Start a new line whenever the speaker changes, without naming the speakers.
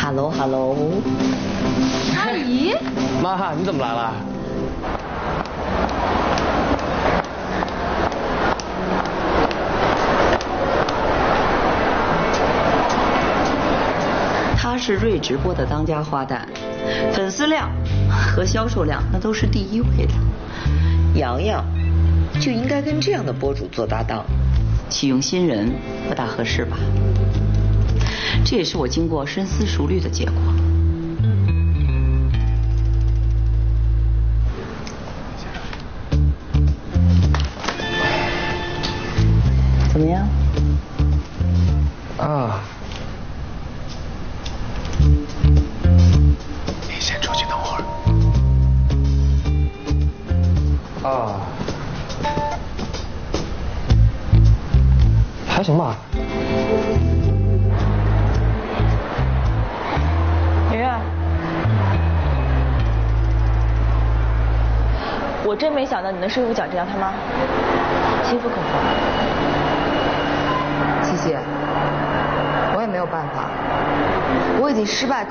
Hello，
阿姨，
妈，你怎么来了？
他是瑞直播的当家花旦，粉丝量和销售量那都是第一位的。洋洋就应该跟这样的博主做搭档，启用新人不大合适吧？这也是我经过深思熟虑的结果。怎么样？
啊。你先出去等会儿。啊。还行吧。
圆圆，我真没想到你能说服蒋志阳他妈，心服口服。
琪琪，我也没有办法，我已经失败。